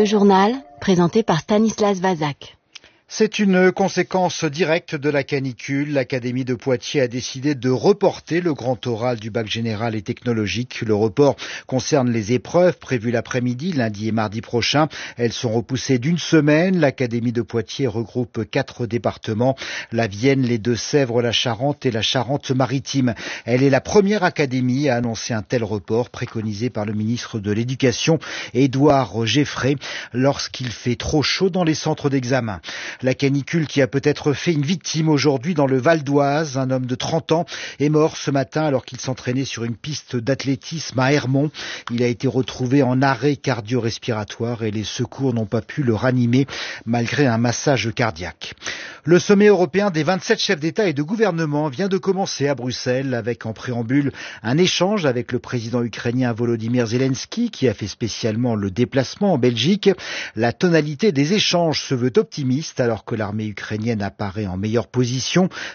Le journal, présenté par Stanislas Vazak. C'est une conséquence directe de la canicule. L'Académie de Poitiers a décidé de reporter le grand oral du bac général et technologique. Le report concerne les épreuves prévues l'après-midi, lundi et mardi prochain. Elles sont repoussées d'une semaine. L'Académie de Poitiers regroupe 4 départements, la Vienne, les Deux-Sèvres, la Charente et la Charente-Maritime. Elle est la première académie à annoncer un tel report préconisé par le ministre de l'Éducation, Édouard Geffray, lorsqu'il fait trop chaud dans les centres d'examen. La canicule qui a peut-être fait une victime aujourd'hui dans le Val d'Oise. Un homme de 30 ans est mort ce matin alors qu'il s'entraînait sur une piste d'athlétisme à Hermont. Il a été retrouvé en arrêt cardio-respiratoire et les secours n'ont pas pu le ranimer malgré un massage cardiaque. Le sommet européen des 27 chefs d'État et de gouvernement vient de commencer à Bruxelles avec en préambule un échange avec le président ukrainien Volodymyr Zelensky qui a fait spécialement le déplacement en Belgique. La tonalité des échanges se veut optimiste alors que l'armée ukrainienne apparaît en meilleure position